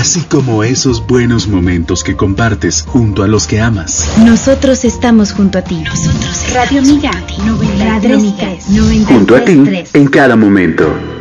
así como esos buenos momentos que compartes junto a los que amas. Nosotros estamos junto a ti. Radio Miga, 93.3. Junto a ti en cada momento.